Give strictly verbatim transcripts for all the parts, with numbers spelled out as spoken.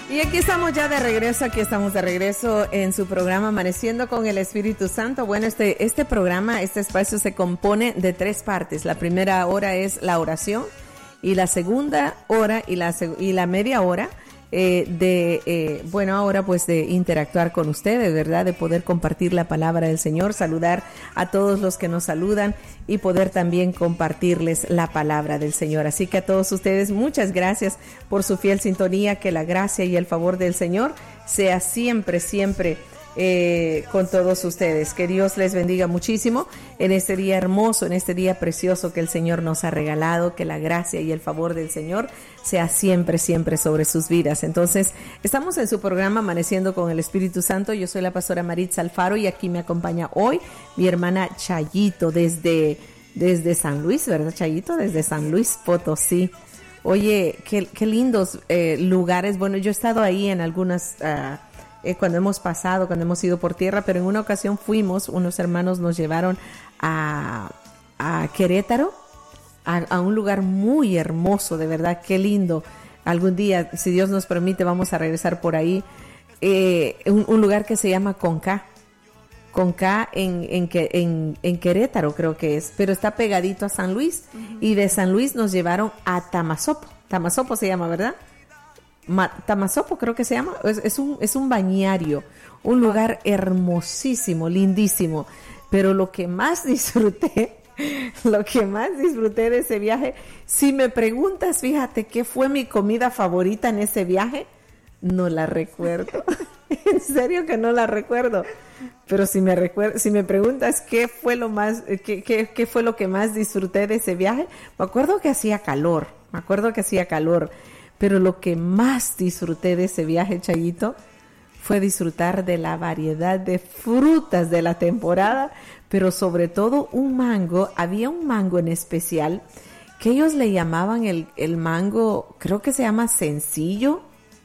Y aquí estamos ya de regreso, aquí estamos de regreso en su programa Amaneciendo con el Espíritu Santo. Bueno, este, este programa, este espacio se compone de tres partes. La primera hora es la oración y la segunda hora y la, y la media hora eh, de, eh, bueno, ahora pues de interactuar con ustedes, ¿verdad? De poder compartir la palabra del Señor, saludar a todos los que nos saludan y poder también compartirles la palabra del Señor. Así que a todos ustedes, muchas gracias por su fiel sintonía, que la gracia y el favor del Señor sea siempre, siempre eh, con todos ustedes. Que Dios les bendiga muchísimo en este día hermoso, en este día precioso que el Señor nos ha regalado, que la gracia y el favor del Señor sea siempre, siempre sobre sus vidas. Entonces, estamos en su programa Amaneciendo con el Espíritu Santo. Yo soy la pastora Maritza Alfaro y aquí me acompaña hoy mi hermana Chayito desde, desde San Luis, ¿verdad, Chayito? Desde San Luis Potosí. Oye, qué, qué lindos eh, lugares. Bueno, yo he estado ahí en algunas, uh, eh, cuando hemos pasado, cuando hemos ido por tierra, pero en una ocasión fuimos, unos hermanos nos llevaron a, a Querétaro, A, a un lugar muy hermoso, de verdad, qué lindo. Algún día, si Dios nos permite, vamos a regresar por ahí. Eh, un, un lugar que se llama Conca, Conca en, en, en, en Querétaro creo que es, pero está pegadito a San Luis. Uh-huh. Y de San Luis nos llevaron a Tamazopo. Tamazopo se llama, ¿verdad? Ma, Tamazopo creo que se llama. Es, es, un, es un bañario, un lugar hermosísimo, lindísimo. Pero lo que más disfruté Lo que más disfruté de ese viaje, si me preguntas, fíjate, ¿qué fue mi comida favorita en ese viaje? No la recuerdo. En serio que no la recuerdo. Pero si me recuer- si me preguntas qué fue lo más, qué, qué, qué fue lo que más disfruté de ese viaje, me acuerdo que hacía calor, me acuerdo que hacía calor, pero lo que más disfruté de ese viaje, Chayito, fue disfrutar de la variedad de frutas de la temporada, pero sobre todo un mango. Había un mango en especial que ellos le llamaban el, el mango, creo que se llama sencillo,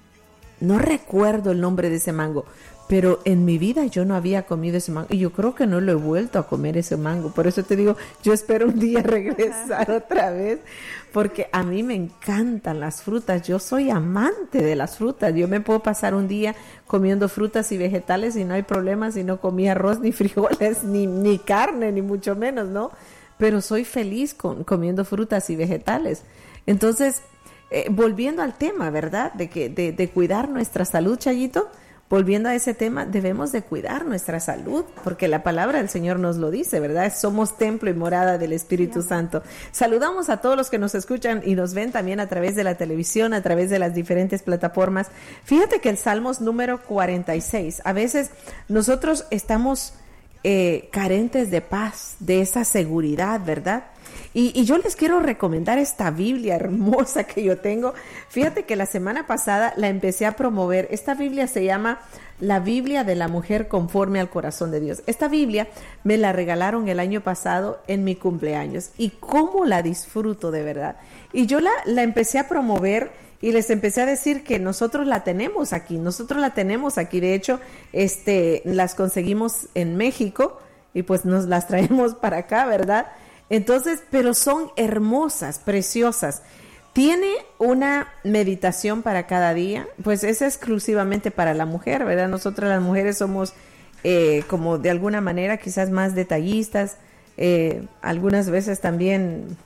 no recuerdo el nombre de ese mango, pero en mi vida yo no había comido ese mango y yo creo que no lo he vuelto a comer ese mango. Por eso te digo, yo espero un día regresar otra vez, porque a mí me encantan las frutas. Yo soy amante de las frutas. Yo me puedo pasar un día comiendo frutas y vegetales y no hay problema si no comí arroz, ni frijoles, ni, ni carne, ni mucho menos, ¿no? Pero soy feliz con, comiendo frutas y vegetales. Entonces, eh, volviendo al tema, ¿verdad? De, que, de, de cuidar nuestra salud, Chayito. Volviendo a ese tema, debemos de cuidar nuestra salud, porque la palabra del Señor nos lo dice, ¿verdad? Somos templo y morada del Espíritu yeah. Santo. Saludamos a todos los que nos escuchan y nos ven también a través de la televisión, a través de las diferentes plataformas. Fíjate que el Salmos número cuarenta y seis, a veces nosotros estamos eh, carentes de paz, de esa seguridad, ¿verdad? Y, y yo les quiero recomendar esta Biblia hermosa que yo tengo. Fíjate que la semana pasada la empecé a promover. Esta Biblia se llama La Biblia de la Mujer Conforme al Corazón de Dios. Esta Biblia me la regalaron el año pasado en mi cumpleaños. Y cómo la disfruto de verdad. Y yo la, la empecé a promover y les empecé a decir que nosotros la tenemos aquí. Nosotros la tenemos aquí. De hecho, este, las conseguimos en México y pues nos las traemos para acá, ¿verdad? Entonces, pero son hermosas, preciosas. Tiene una meditación para cada día, pues es exclusivamente para la mujer, ¿verdad? Nosotras las mujeres somos eh, como de alguna manera quizás más detallistas, eh, algunas veces también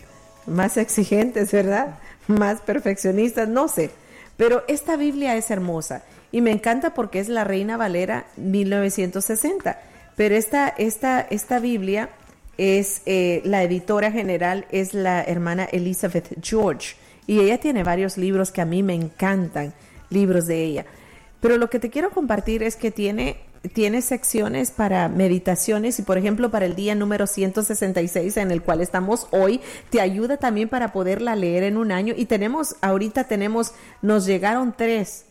más exigentes, ¿verdad? Más perfeccionistas, no sé. Pero esta Biblia es hermosa y me encanta porque es la Reina Valera mil novecientos sesenta. Pero esta, esta, esta Biblia... es eh, la editora general es la hermana Elizabeth George y ella tiene varios libros que a mí me encantan, libros de ella. Pero lo que te quiero compartir es que tiene, tiene secciones para meditaciones y, por ejemplo, para el día número ciento sesenta y seis en el cual estamos hoy, te ayuda también para poderla leer en un año. Y tenemos, ahorita tenemos, nos llegaron tres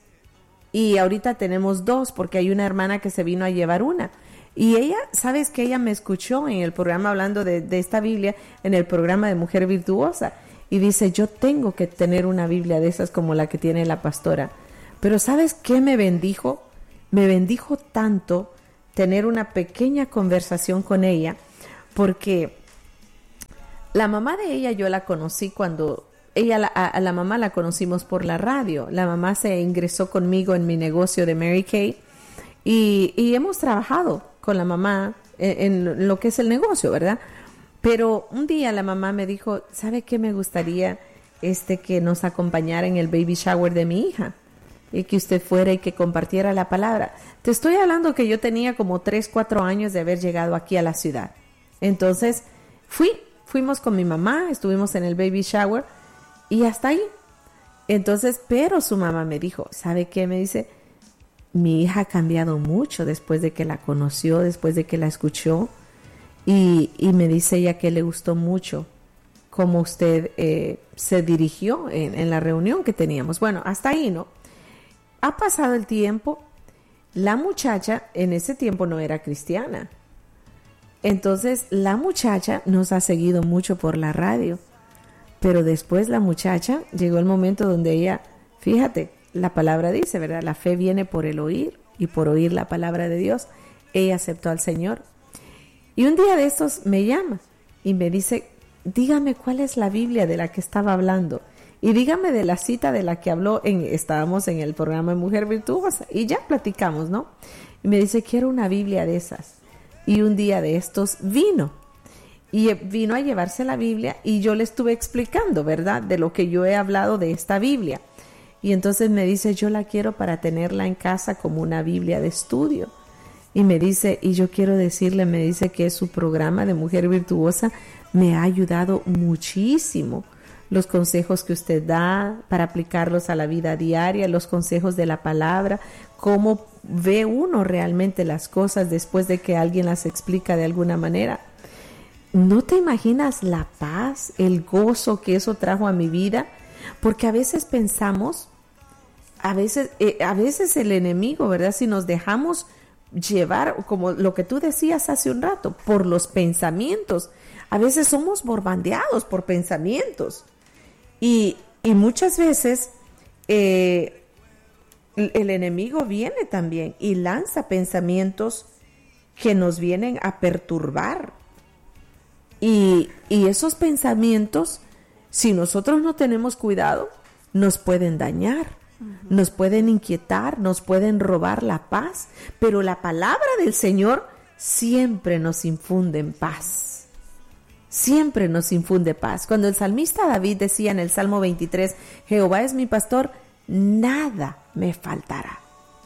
y ahorita tenemos dos porque hay una hermana que se vino a llevar una. Y ella, sabes que ella me escuchó en el programa hablando de, de esta Biblia, en el programa de Mujer Virtuosa, y dice, yo tengo que tener una Biblia de esas como la que tiene la pastora. Pero ¿sabes qué me bendijo? Me bendijo tanto tener una pequeña conversación con ella, porque la mamá de ella yo la conocí cuando ella, a, a la mamá la conocimos por la radio. La mamá se ingresó conmigo en mi negocio de Mary Kay y, y hemos trabajado con la mamá en, en lo que es el negocio, ¿verdad? Pero un día la mamá me dijo, ¿sabe qué me gustaría este que nos acompañara en el baby shower de mi hija? Y que usted fuera y que compartiera la palabra. Te estoy hablando que yo tenía como tres, cuatro años de haber llegado aquí a la ciudad. Entonces fui, fuimos con mi mamá, estuvimos en el baby shower y hasta ahí. Entonces, pero su mamá me dijo, ¿sabe qué? Me dice, mi hija ha cambiado mucho después de que la conoció, después de que la escuchó. Y, y me dice ella que le gustó mucho cómo usted eh, se dirigió en, en la reunión que teníamos. Bueno, hasta ahí, ¿no? Ha pasado el tiempo. La muchacha en ese tiempo no era cristiana. Entonces, la muchacha nos ha seguido mucho por la radio. Pero después la muchacha, llegó el momento donde ella, fíjate, la palabra dice, ¿verdad? La fe viene por el oír y por oír la palabra de Dios. Ella aceptó al Señor. Y un día de estos me llama y me dice, dígame cuál es la Biblia de la que estaba hablando. Y dígame de la cita de la que habló, en, estábamos en el programa de Mujer Virtuosa y ya platicamos, ¿no? Y me dice, quiero una Biblia de esas. Y un día de estos vino. Y vino a llevarse la Biblia y yo le estuve explicando, ¿verdad? De lo que yo he hablado de esta Biblia. Y entonces me dice, yo la quiero para tenerla en casa como una Biblia de estudio. Y me dice, y yo quiero decirle, me dice que su programa de Mujer Virtuosa me ha ayudado muchísimo. Los consejos que usted da para aplicarlos a la vida diaria, los consejos de la palabra, cómo ve uno realmente las cosas después de que alguien las explica de alguna manera. ¿No te imaginas la paz, el gozo que eso trajo a mi vida? Porque a veces pensamos, a veces, eh, a veces el enemigo, ¿verdad? Si nos dejamos llevar, como lo que tú decías hace un rato, por los pensamientos. A veces somos bombardeados por pensamientos y, y muchas veces eh, el, el enemigo viene también y lanza pensamientos que nos vienen a perturbar y, y esos pensamientos, si nosotros no tenemos cuidado, nos pueden dañar. Nos pueden inquietar, nos pueden robar la paz, pero la palabra del Señor siempre nos infunde en paz. Siempre nos infunde paz. Cuando el salmista David decía en el Salmo veintitrés, Jehová es mi pastor, nada me faltará.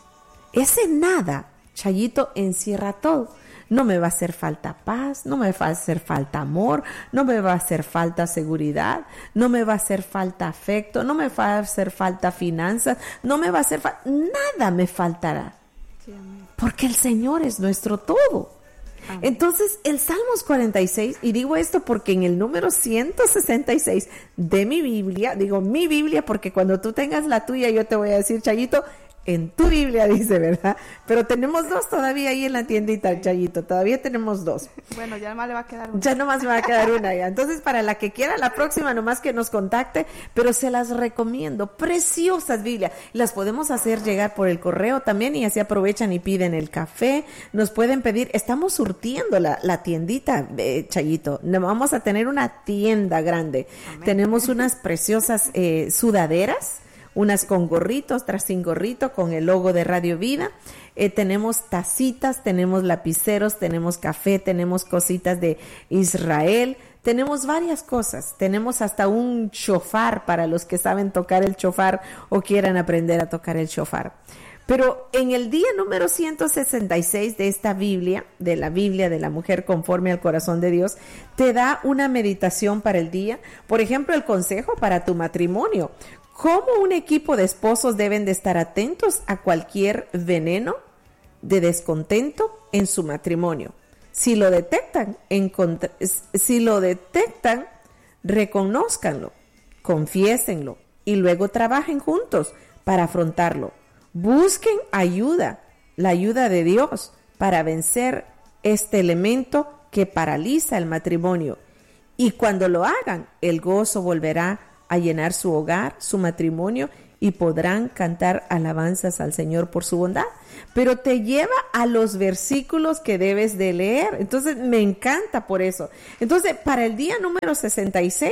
Ese nada, Chayito, encierra todo. No me va a hacer falta paz, no me va a hacer falta amor, no me va a hacer falta seguridad, no me va a hacer falta afecto, no me va a hacer falta finanzas, no me va a hacer falta, nada me faltará. Sí, porque el Señor es nuestro todo. Amén. Entonces, el Salmos cuarenta y seis, y digo esto porque en el número ciento sesenta y seis de mi Biblia, digo mi Biblia porque cuando tú tengas la tuya yo te voy a decir, Chayito, en tu Biblia dice, ¿verdad? Pero tenemos dos todavía ahí en la tiendita, Chayito. Todavía tenemos dos. Bueno, ya nomás le va a quedar una. Ya nomás me va a quedar una ya. Entonces, para la que quiera, la próxima nomás que nos contacte, pero se las recomiendo. Preciosas Biblias. Las podemos hacer llegar por el correo también y así aprovechan y piden el café. Nos pueden pedir. Estamos surtiendo la, la tiendita, eh, Chayito. Vamos a tener una tienda grande. Amén. Tenemos unas preciosas eh, sudaderas. Unas con gorritos, otras sin gorrito, con el logo de Radio Vida. Eh, tenemos tacitas, tenemos lapiceros, tenemos café, tenemos cositas de Israel. Tenemos varias cosas. Tenemos hasta un shofar para los que saben tocar el shofar o quieran aprender a tocar el shofar. Pero en el día número ciento sesenta y seis de esta Biblia, de la Biblia de la mujer conforme al corazón de Dios, te da una meditación para el día. Por ejemplo, el consejo para tu matrimonio. ¿Cómo un equipo de esposos deben de estar atentos a cualquier veneno de descontento en su matrimonio? Si lo detectan, encontr- si lo detectan, reconózcanlo, confiésenlo y luego trabajen juntos para afrontarlo. Busquen ayuda, la ayuda de Dios, para vencer este elemento que paraliza el matrimonio. Y cuando lo hagan, el gozo volverá a llenar su hogar, su matrimonio, y podrán cantar alabanzas al Señor por su bondad. Pero te lleva a los versículos que debes de leer. Entonces, me encanta por eso. Entonces, para el día número sesenta y seis,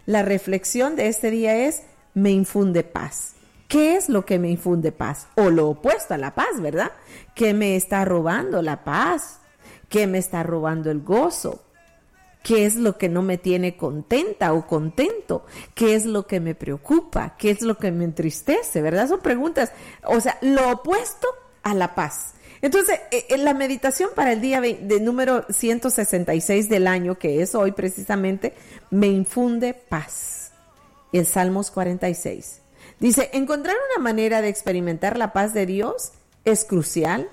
la reflexión de este día es, me infunde paz. ¿Qué es lo que me infunde paz? O lo opuesto a la paz, ¿verdad? ¿Qué me está robando la paz? ¿Qué me está robando el gozo? ¿Qué es lo que no me tiene contenta o contento? ¿Qué es lo que me preocupa? ¿Qué es lo que me entristece? ¿Verdad? Son preguntas, o sea, lo opuesto a la paz. Entonces, en la meditación para el día de número ciento sesenta y seis del año, que es hoy precisamente, me infunde paz. El Salmos cuarenta y seis. Dice, encontrar una manera de experimentar la paz de Dios es crucial.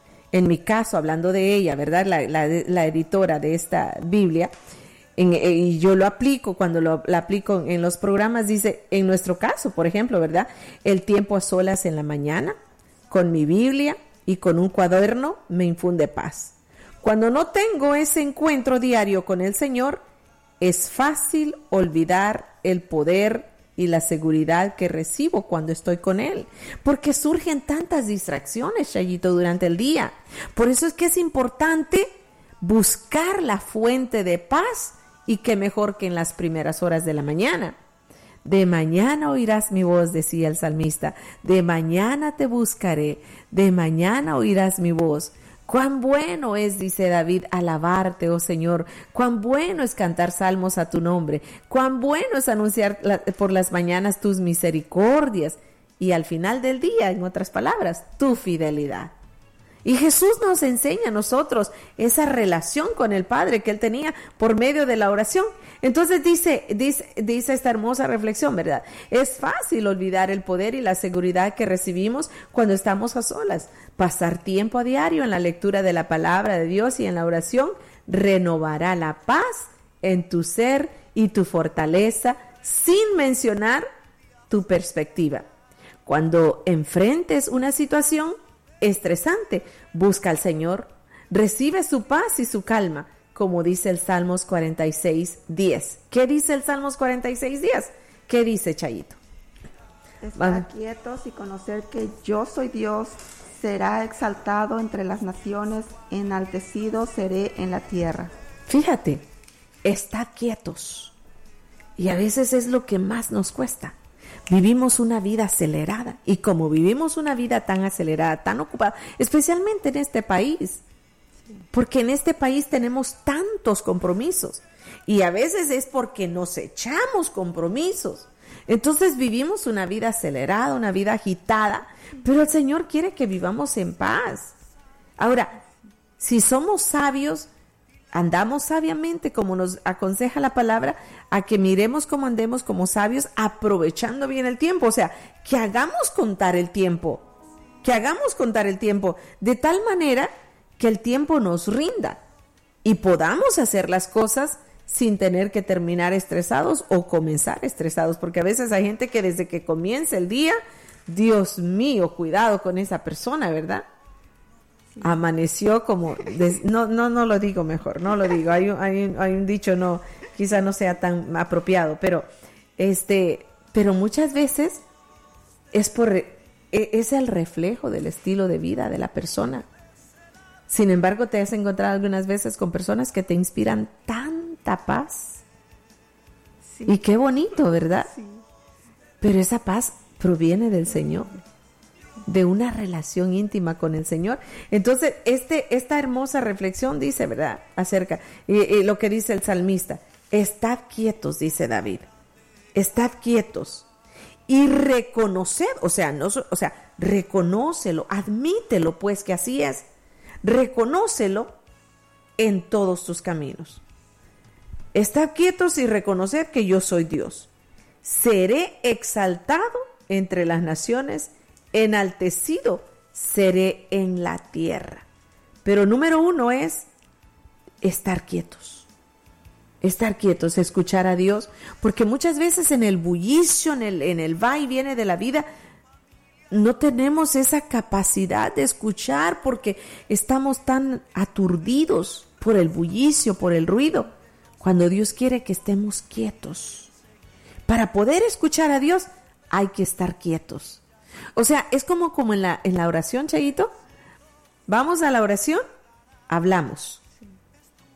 En mi caso, hablando de ella, ¿verdad? La, la, la editora de esta Biblia, en, y yo lo aplico, cuando lo, lo aplico en los programas, dice, en nuestro caso, por ejemplo, ¿verdad? El tiempo a solas en la mañana, con mi Biblia y con un cuaderno, me infunde paz. Cuando no tengo ese encuentro diario con el Señor, es fácil olvidar el poder y la seguridad que recibo cuando estoy con Él, porque surgen tantas distracciones, Chayito, durante el día. Por eso es que es importante buscar la fuente de paz, y qué mejor que en las primeras horas de la mañana. De mañana oirás mi voz, decía el salmista, de mañana te buscaré, de mañana oirás mi voz. Cuán bueno es, dice David, alabarte, oh Señor. Cuán bueno es cantar salmos a tu nombre. Cuán bueno es anunciar la, por las mañanas tus misericordias. Y al final del día, en otras palabras, tu fidelidad. Y Jesús nos enseña a nosotros esa relación con el Padre que Él tenía por medio de la oración. Entonces dice, dice, dice esta hermosa reflexión, ¿verdad? Es fácil olvidar el poder y la seguridad que recibimos cuando estamos a solas. Pasar tiempo a diario en la lectura de la palabra de Dios y en la oración renovará la paz en tu ser y tu fortaleza, sin mencionar tu perspectiva. Cuando enfrentes una situación estresante, busca al Señor, recibe su paz y su calma, como dice el Salmos cuarenta y seis, diez. ¿Qué dice el Salmos cuarenta y seis, diez? ¿Qué dice, Chayito? Estar Vamos. quietos y conocer que yo soy Dios, será exaltado entre las naciones, enaltecido seré en la tierra. Fíjate, estar quietos. Y a veces es lo que más nos cuesta. Vivimos una vida acelerada, y como vivimos una vida tan acelerada, tan ocupada, especialmente en este país, porque en este país tenemos tantos compromisos, y a veces es porque nos echamos compromisos. Entonces vivimos una vida acelerada, una vida agitada, pero el Señor quiere que vivamos en paz. Ahora, si somos sabios, andamos sabiamente, como nos aconseja la palabra, a que miremos cómo andemos como sabios, aprovechando bien el tiempo. O sea, que hagamos contar el tiempo, que hagamos contar el tiempo, de tal manera que el tiempo nos rinda y podamos hacer las cosas sin tener que terminar estresados o comenzar estresados, porque a veces hay gente que desde que comienza el día, Dios mío, cuidado con esa persona, ¿verdad? Amaneció como, des, no, no, no lo digo mejor, no lo digo, hay un, hay un, hay un dicho, no, quizá no sea tan apropiado, pero este, pero muchas veces es por, es el reflejo del estilo de vida de la persona. Sin embargo, te has encontrado algunas veces con personas que te inspiran tanta paz. Sí. Y qué bonito, ¿verdad? Sí. Pero esa paz proviene del Señor, de una relación íntima con el Señor. Entonces, este, esta hermosa reflexión dice, ¿verdad? Acerca, y, y lo que dice el salmista, estad quietos, dice David, estad quietos y reconoced, o sea, no, o sea, reconócelo, admítelo, pues que así es, reconócelo en todos tus caminos. Estad quietos y reconoced que yo soy Dios. Seré exaltado entre las naciones, enaltecido seré en la tierra. Pero número uno es estar quietos. Estar quietos, escuchar a Dios, porque muchas veces en el bullicio, en el, en el va y viene de la vida, no tenemos esa capacidad de escuchar porque estamos tan aturdidos por el bullicio, por el ruido, cuando Dios quiere que estemos quietos. Para poder escuchar a Dios hay que estar quietos. O sea, es como, como en la, en la oración, Chayito. Vamos a la oración, hablamos.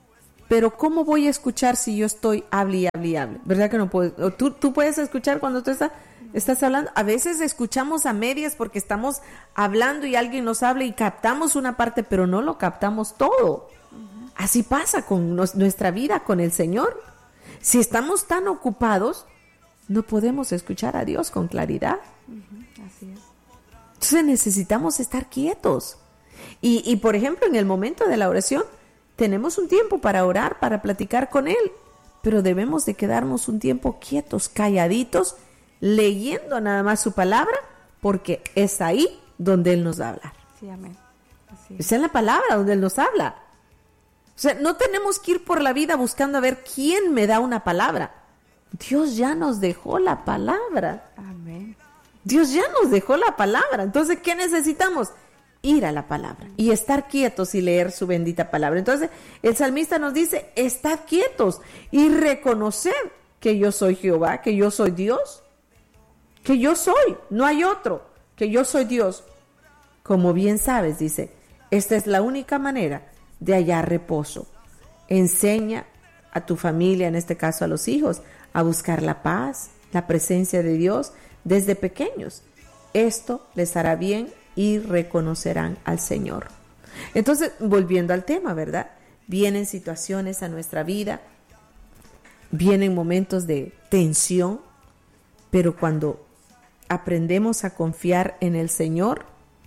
pero ¿cómo voy a escuchar si yo estoy hable y hable y hable? ¿Verdad que no puedo? ¿Tú, tú puedes escuchar cuando tú estás, estás hablando? A veces escuchamos a medias porque estamos hablando y alguien nos habla y captamos una parte, pero no lo captamos todo. Uh-huh. Así pasa con nos, nuestra vida con el Señor. Si estamos tan ocupados, no podemos escuchar a Dios con claridad. Uh-huh. Así es. Entonces necesitamos estar quietos. Y, y, por ejemplo, en el momento de la oración, tenemos un tiempo para orar, para platicar con Él, pero debemos de quedarnos un tiempo quietos, calladitos, leyendo nada más su palabra, porque es ahí donde Él nos va a hablar. Sí, amén. Así es. Esa es la palabra donde Él nos habla. O sea, no tenemos que ir por la vida buscando a ver quién me da una palabra. Dios ya nos dejó la palabra. Amén. Dios ya nos dejó la palabra. Entonces, ¿qué necesitamos? Ir a la palabra y estar quietos y leer su bendita palabra. Entonces, el salmista nos dice, estad quietos y reconocer que yo soy Jehová, que yo soy Dios, que yo soy, no hay otro, que yo soy Dios. Como bien sabes, dice, esta es la única manera de hallar reposo. Enseña a tu familia, en este caso a los hijos, a buscar la paz, la presencia de Dios desde pequeños. Esto les hará bien y reconocerán al Señor. Entonces, volviendo al tema, ¿verdad? Vienen situaciones a nuestra vida, vienen momentos de tensión, pero cuando aprendemos a confiar en el Señor,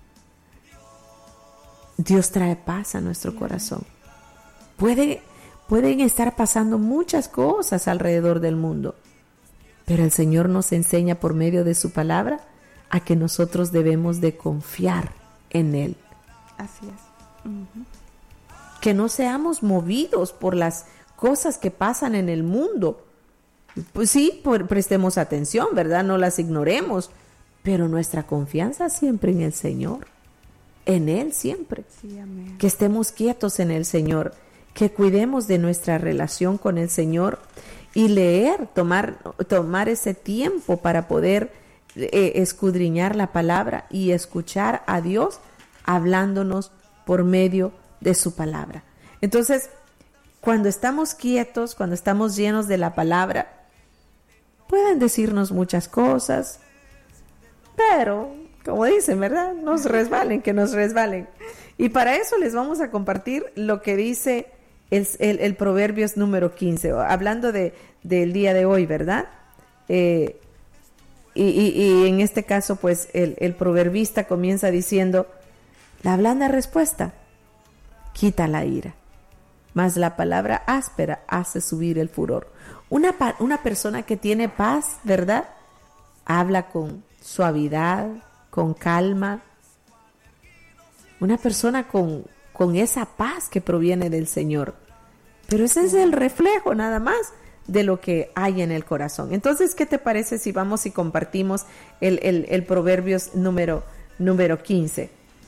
Dios trae paz a nuestro corazón. Puede, pueden estar pasando muchas cosas alrededor del mundo, pero el Señor nos enseña por medio de su palabra a que nosotros debemos de confiar en Él. Así es. Uh-huh. Que no seamos movidos por las cosas que pasan en el mundo. Pues sí, por, prestemos atención, ¿verdad? No las ignoremos, pero nuestra confianza siempre en el Señor, en Él siempre. Sí, amén. Que estemos quietos en el Señor, que cuidemos de nuestra relación con el Señor y leer, tomar, tomar ese tiempo para poder Eh, escudriñar la palabra y escuchar a Dios hablándonos por medio de su palabra. Entonces, cuando estamos quietos, cuando estamos llenos de la palabra, pueden decirnos muchas cosas, pero, como dicen, ¿verdad? Nos resbalen, que nos resbalen. Y para eso les vamos a compartir lo que dice el, el, el Proverbios número quince, hablando de, del día de hoy, ¿verdad? Eh, Y, y, y en este caso, pues, el, el proverbista comienza diciendo, la blanda respuesta quita la ira, mas la palabra áspera hace subir el furor. Una, una persona que tiene paz, ¿verdad? Habla con suavidad, con calma. Una persona con, con esa paz que proviene del Señor. Pero ese es el reflejo nada más de lo que hay en el corazón. Entonces, ¿qué te parece si vamos y compartimos el, el, el Proverbios número, número quince?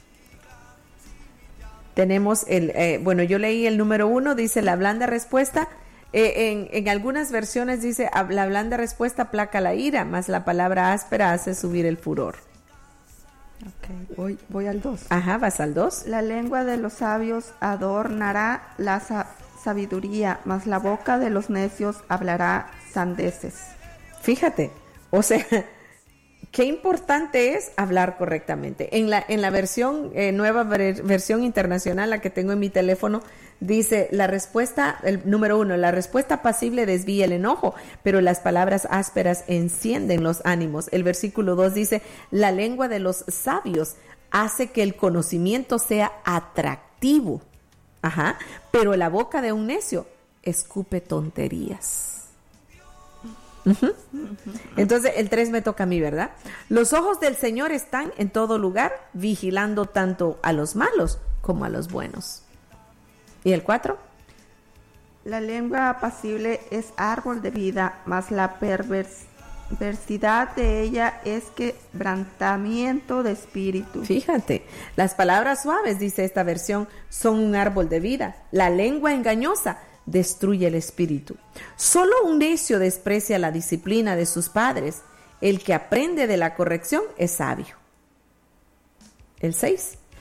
Tenemos el, eh, bueno, yo leí el número uno, dice la blanda respuesta. Eh, en, en algunas versiones dice, la blanda respuesta aplaca la ira, mas la palabra áspera hace subir el furor. Ok, voy, voy al dos. Ajá, vas al dos. La lengua de los sabios adornará la sa- sabiduría, mas la boca de los necios hablará sandeces. Fíjate, o sea, qué importante es hablar correctamente. En la, en la versión, eh, nueva ver, versión internacional, la que tengo en mi teléfono, dice la respuesta, el número uno, la respuesta pasible desvía el enojo, pero las palabras ásperas encienden los ánimos. El versículo dos dice, la lengua de los sabios hace que el conocimiento sea atractivo. Ajá, pero la boca de un necio escupe tonterías. Uh-huh. Entonces el tres me toca a mí, ¿verdad? Los ojos del Señor están en todo lugar, vigilando tanto a los malos como a los buenos. ¿Y el cuatro? La lengua apacible es árbol de vida, mas la perversidad de ella es quebrantamiento de espíritu. Fíjate, las palabras suaves, dice esta versión, son un árbol de vida. La lengua engañosa destruye el espíritu. Solo un necio desprecia la disciplina de sus padres. El que aprende de la corrección es sabio. El seis.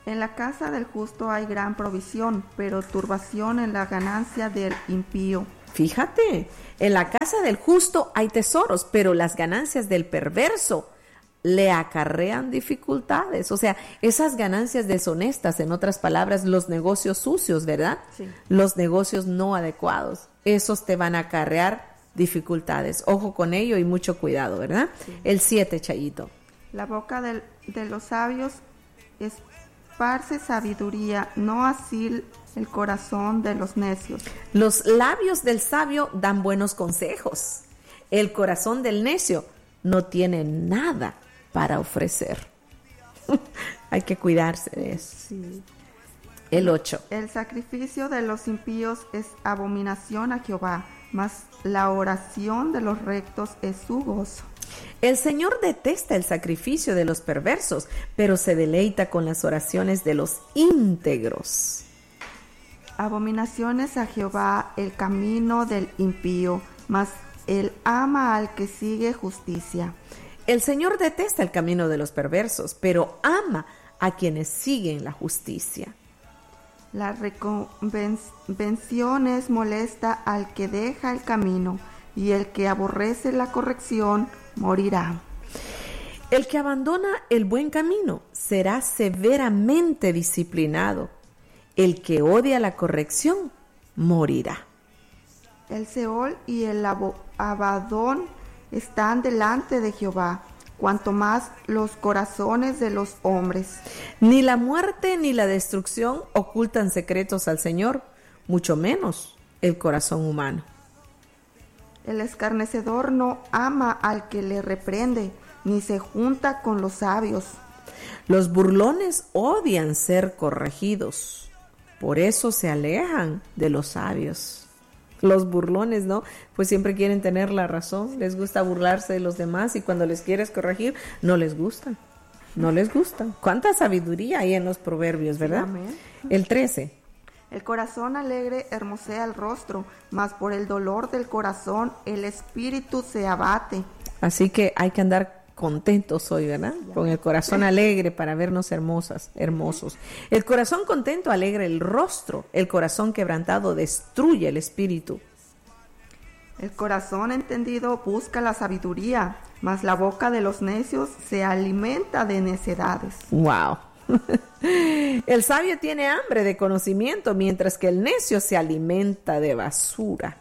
En la casa del justo hay gran provisión, pero turbación en la ganancia del impío. Fíjate, en la casa del justo hay tesoros, pero las ganancias del perverso le acarrean dificultades. O sea, esas ganancias deshonestas, en otras palabras, los negocios sucios, ¿verdad? Sí. Los negocios no adecuados, esos te van a acarrear dificultades. Ojo con ello y mucho cuidado, ¿verdad? Sí. El siete, Chayito. La boca del, de los sabios esparce sabiduría, no así el corazón de los necios. Los labios del sabio dan buenos consejos. El corazón del necio no tiene nada para ofrecer. Hay que cuidarse de eso. Sí. El ocho. El sacrificio de los impíos es abominación a Jehová, mas la oración de los rectos es su gozo. El Señor detesta el sacrificio de los perversos, pero se deleita con las oraciones de los íntegros. Abominaciones a Jehová el camino del impío, mas él ama al que sigue justicia. El Señor detesta el camino de los perversos, pero ama a quienes siguen la justicia. La reconvención es molesta al que deja el camino, y el que aborrece la corrección morirá. El que abandona el buen camino será severamente disciplinado. El que odia la corrección morirá. El Seol y el Abadón están delante de Jehová, cuanto más los corazones de los hombres. Ni la muerte ni la destrucción ocultan secretos al Señor, mucho menos el corazón humano. El escarnecedor no ama al que le reprende, ni se junta con los sabios. Los burlones odian ser corregidos, por eso se alejan de los sabios. Los burlones, ¿no? Pues siempre quieren tener la razón, les gusta burlarse de los demás y cuando les quieres corregir, no les gusta, no les gusta. ¿Cuánta sabiduría hay en los proverbios, verdad? Sí, amén. El trece. El corazón alegre hermosea el rostro, mas por el dolor del corazón el espíritu se abate. Así que hay que andar contentos hoy, ¿verdad? Con el corazón alegre para vernos hermosas, hermosos. El corazón contento alegra el rostro, el corazón quebrantado destruye el espíritu. El corazón entendido busca la sabiduría, mas la boca de los necios se alimenta de necedades. ¡Wow! El sabio tiene hambre de conocimiento, mientras que el necio se alimenta de basura.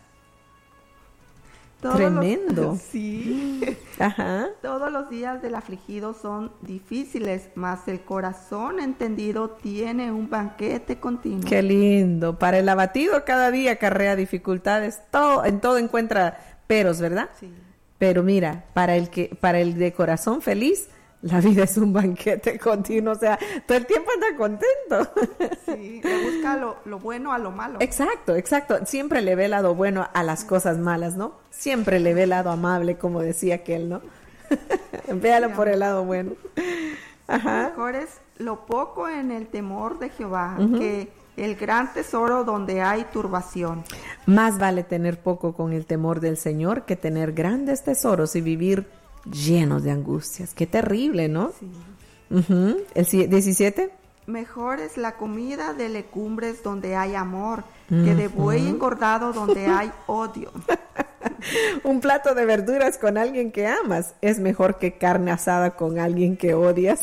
Todos Tremendo. Los, sí. Ajá. Todos los días del afligido son difíciles, mas el corazón entendido tiene un banquete continuo. Qué lindo. Para el abatido cada día acarrea dificultades. Todo, en todo encuentra peros, ¿verdad? Sí. Pero mira, para el que, para el de corazón feliz, la vida es un banquete continuo, o sea, todo el tiempo anda contento. Sí, le busca lo, lo bueno a lo malo. Exacto, exacto. Siempre le ve el lado bueno a las cosas malas, ¿no? Siempre le ve el lado amable, como decía aquel, ¿no? Véalo sí, por el lado bueno. Ajá. Mejor es lo poco en el temor de Jehová, uh-huh, que el gran tesoro donde hay turbación. Más vale tener poco con el temor del Señor que tener grandes tesoros y vivir llenos de angustias. Qué terrible, ¿no? Sí. Uh-huh. El diecisiete. Mejor es la comida de legumbres donde hay amor, uh-huh, que de buey engordado donde hay odio. Un plato de verduras con alguien que amas es mejor que carne asada con alguien que odias.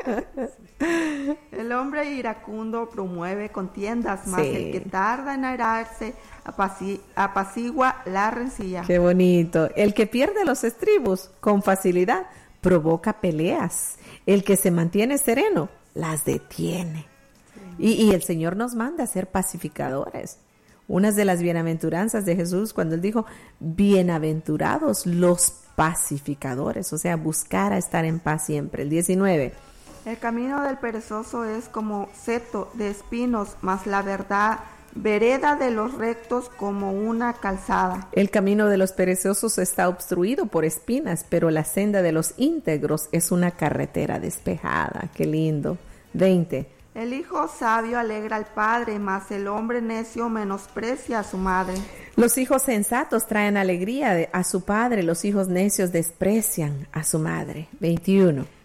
El hombre iracundo promueve contiendas, mas sí, el que tarda en airarse apaci- apacigua la rencilla. Qué bonito. El que pierde los estribos con facilidad provoca peleas. El que se mantiene sereno las detiene. Sí. Y, y el Señor nos manda a ser pacificadores. Una de las bienaventuranzas de Jesús cuando Él dijo, bienaventurados los pacificadores, o sea, buscar a estar en paz siempre. El diecinueve. El camino del perezoso es como seto de espinos, mas la verdad, vereda de los rectos como una calzada. El camino de los perezosos está obstruido por espinas, pero la senda de los íntegros es una carretera despejada. Qué lindo. veinte. El hijo sabio alegra al padre, mas el hombre necio menosprecia a su madre. Los hijos sensatos traen alegría a su padre, los hijos necios desprecian a su madre. veintiuno.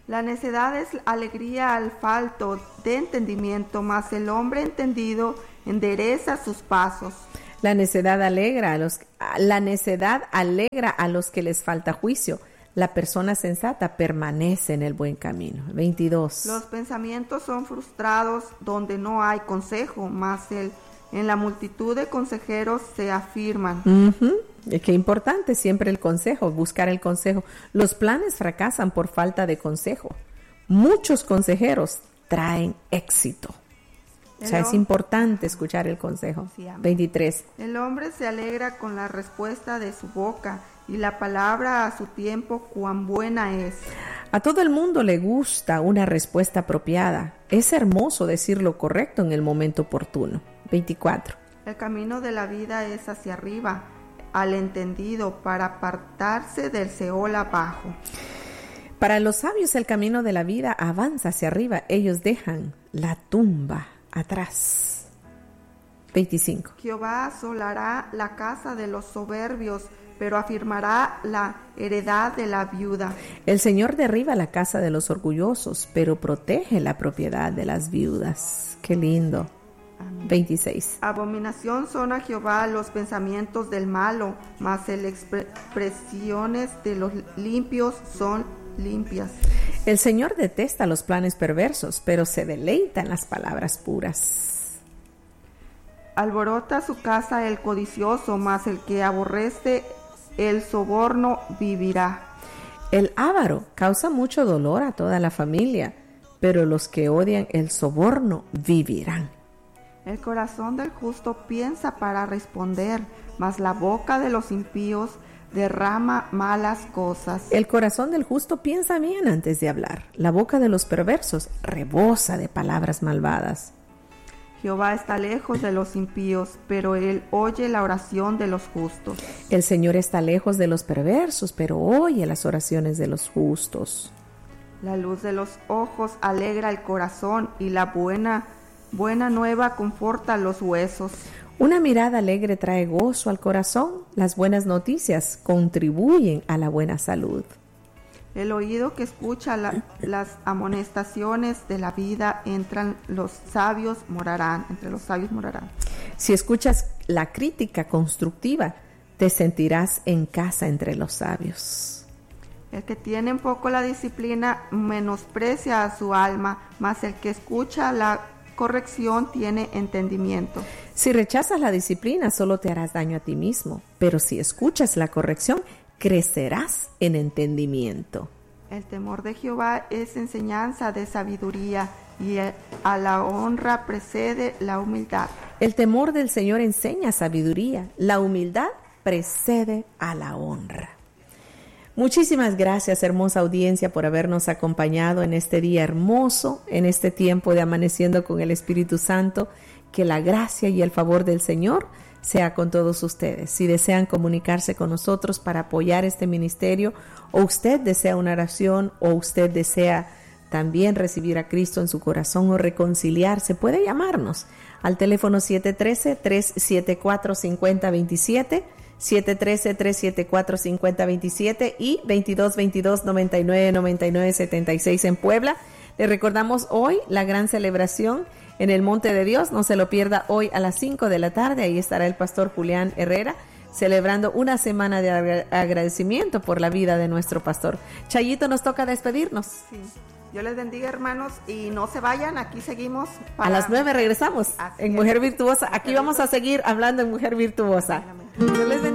La necedad es alegría al falto de entendimiento, mas el hombre entendido endereza sus pasos. La necedad alegra a los, la necedad alegra a los que les falta juicio. La persona sensata permanece en el buen camino. veintidós. Los pensamientos son frustrados donde no hay consejo, mas el, en la multitud de consejeros se afirman. Uh-huh. Qué importante siempre el consejo, buscar el consejo. Los planes fracasan por falta de consejo. Muchos consejeros traen éxito. O sea, es importante escuchar el consejo. veintitrés. El hombre se alegra con la respuesta de su boca, y la palabra a su tiempo cuán buena es. A todo el mundo le gusta una respuesta apropiada. Es hermoso decir lo correcto en el momento oportuno. veinticuatro. El camino de la vida es hacia arriba, al entendido, para apartarse del Seol abajo. Para los sabios el camino de la vida avanza hacia arriba. Ellos dejan la tumba atrás. veinticinco. Jehová asolará la casa de los soberbios, pero afirmará la heredad de la viuda. El Señor derriba la casa de los orgullosos, pero protege la propiedad de las viudas. Qué lindo. Amén. veintiséis. Abominación son a Jehová los pensamientos del malo, mas las expresiones de los limpios son limpias. El Señor detesta los planes perversos, pero se deleita en las palabras puras. Alborota su casa el codicioso, mas el que aborrece el soborno vivirá. El avaro causa mucho dolor a toda la familia, pero los que odian el soborno vivirán. El corazón del justo piensa para responder, mas la boca de los impíos derrama malas cosas. El corazón del justo piensa bien antes de hablar. La boca de los perversos rebosa de palabras malvadas. Jehová está lejos de los impíos, pero él oye la oración de los justos. El Señor está lejos de los perversos, pero oye las oraciones de los justos. La luz de los ojos alegra el corazón, y la buena, buena nueva conforta los huesos. Una mirada alegre trae gozo al corazón. Las buenas noticias contribuyen a la buena salud. El oído que escucha la, las amonestaciones de la vida, entran los sabios morarán, entre los sabios morarán. Si escuchas la crítica constructiva, te sentirás en casa entre los sabios. El que tiene en poco la disciplina menosprecia a su alma, mas el que escucha la corrección tiene entendimiento. Si rechazas la disciplina, solo te harás daño a ti mismo, pero si escuchas la corrección, crecerás en entendimiento. El temor de Jehová es enseñanza de sabiduría, y a la honra precede la humildad. El temor del Señor enseña sabiduría, la humildad precede a la honra. Muchísimas gracias, hermosa audiencia, por habernos acompañado en este día hermoso, en este tiempo de Amaneciendo con el Espíritu Santo. Que la gracia y el favor del Señor sea con todos ustedes. Si desean comunicarse con nosotros para apoyar este ministerio, o usted desea una oración, o usted desea también recibir a Cristo en su corazón o reconciliarse, puede llamarnos al teléfono siete uno tres, tres siete cuatro, cinco cero dos siete, siete uno tres, tres siete cuatro, cinco cero dos siete y veintidós veintidós, noventa y nueve, noventa y nueve, setenta y seis en Puebla. Les recordamos hoy la gran celebración en el Monte de Dios. No se lo pierda hoy a las cinco de la tarde. Ahí estará el pastor Julián Herrera celebrando una semana de agradecimiento por la vida de nuestro pastor. Chayito, nos toca despedirnos. Sí. Dios les bendiga, hermanos, y no se vayan, aquí seguimos. Para... A las nueve regresamos Así en es. Mujer Virtuosa. Aquí vamos a seguir hablando en Mujer Virtuosa. Dios les bendiga.